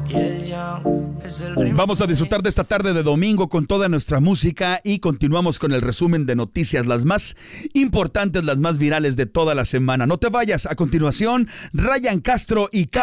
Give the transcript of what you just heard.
Vamos a disfrutar de esta tarde de domingo con toda nuestra música y continuamos con el resumen de noticias, las más importantes, las más virales de toda la semana. No te vayas, a continuación, Ryan Castro y